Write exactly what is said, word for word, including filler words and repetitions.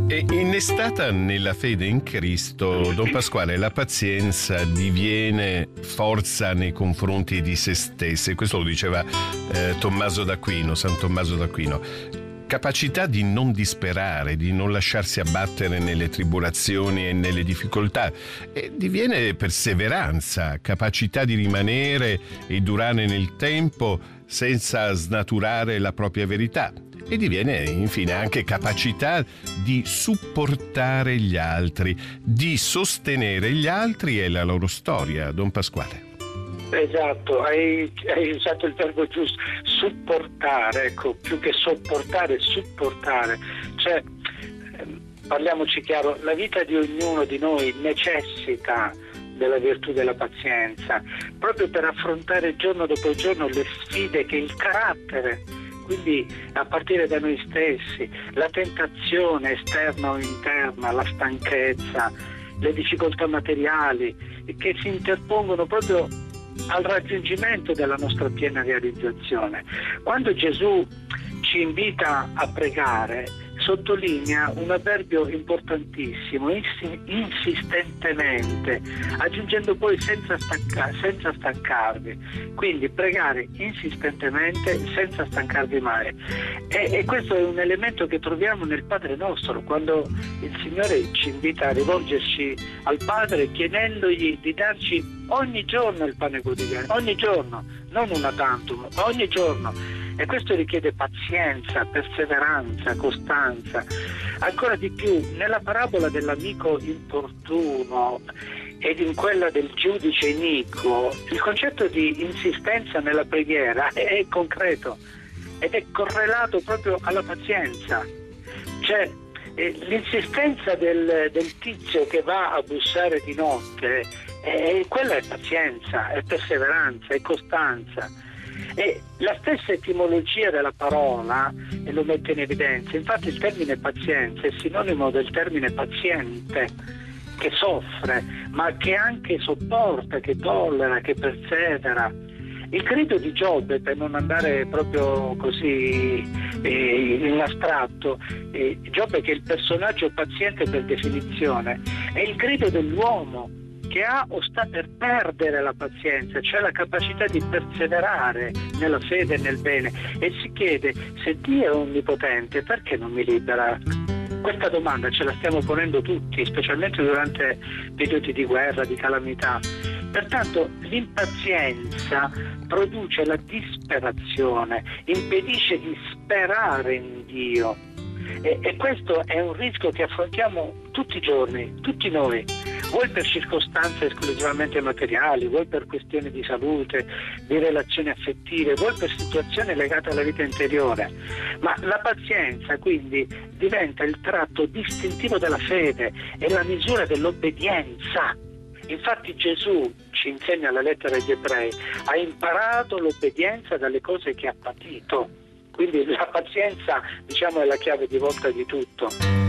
E innestata nella fede in Cristo, Don Pasquale, la pazienza diviene forza nei confronti di se stesse. Questo lo diceva eh, Tommaso d'Aquino, San Tommaso d'Aquino. Capacità di non disperare, di non lasciarsi abbattere nelle tribolazioni e nelle difficoltà. E diviene perseveranza, capacità di rimanere e durare nel tempo senza snaturare la propria verità. E diviene infine anche capacità di supportare gli altri, di sostenere gli altri e la loro storia. Don Pasquale. Esatto, hai, hai usato il verbo giusto, supportare, ecco, più che sopportare, supportare. Cioè, parliamoci chiaro, la vita di ognuno di noi necessita della virtù della pazienza, proprio per affrontare giorno dopo giorno le sfide che il carattere, quindi a partire da noi stessi, la tentazione esterna o interna, la stanchezza, le difficoltà materiali che si interpongono proprio al raggiungimento della nostra piena realizzazione. Quando Gesù ci invita a pregare, sottolinea un avverbio importantissimo, insistentemente, aggiungendo poi senza, stanca, senza stancarvi. Quindi pregare insistentemente senza stancarvi mai. E, e questo è un elemento che troviamo nel Padre nostro, quando il Signore ci invita a rivolgerci al Padre chiedendogli di darci ogni giorno il pane quotidiano, ogni giorno, non una tantum, ma ogni giorno. E questo richiede pazienza, perseveranza, costanza. Ancora di più, nella parabola dell'amico importuno ed in quella del giudice iniquo, il concetto di insistenza nella preghiera è concreto ed è correlato proprio alla pazienza. Cioè, eh, l'insistenza del, del tizio che va a bussare di notte, eh, quella è pazienza, è perseveranza, è costanza. E la stessa etimologia della parola e lo mette in evidenza. Infatti il termine pazienza è sinonimo del termine paziente, che soffre, ma che anche sopporta, che tollera, che persevera. Il grido di Giobbe, per non andare proprio così eh, in astratto, eh, Giobbe, che è il personaggio paziente per definizione, è il grido dell'uomo che ha o sta per perdere la pazienza, cioè la capacità di perseverare nella fede e nel bene, e si chiede: se Dio è onnipotente, perché non mi libera? Questa domanda ce la stiamo ponendo tutti, specialmente durante periodi di guerra, di calamità. Pertanto l'impazienza produce la disperazione, impedisce di sperare in Dio, e, e questo è un rischio che affrontiamo tutti i giorni, tutti noi, vuoi per circostanze esclusivamente materiali, vuoi per questioni di salute, di relazioni affettive, vuoi per situazioni legate alla vita interiore. Ma la pazienza quindi diventa il tratto distintivo della fede e la misura dell'obbedienza. Infatti Gesù, ci insegna la lettera agli Ebrei, ha imparato l'obbedienza dalle cose che ha patito. Quindi la pazienza, diciamo, è la chiave di volta di tutto.